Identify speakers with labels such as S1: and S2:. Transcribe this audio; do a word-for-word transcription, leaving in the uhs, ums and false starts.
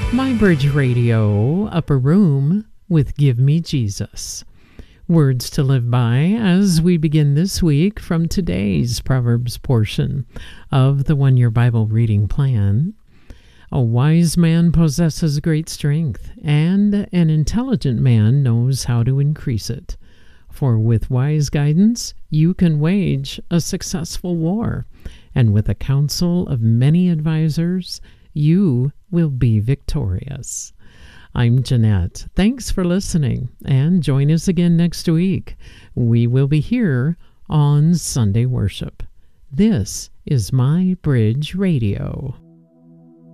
S1: My Bridge Radio, Upper Room with Give Me Jesus. Words to live by as we begin this week from today's Proverbs portion of the One Year Bible Reading Plan. A wise man possesses great strength, and an intelligent man knows how to increase it. For with wise guidance, you can wage a successful war, and with the counsel of many advisors, you will be victorious. I'm Jeanette. Thanks for listening, and join us again next week. We will be here on Sunday Worship. This is My Bridge Radio.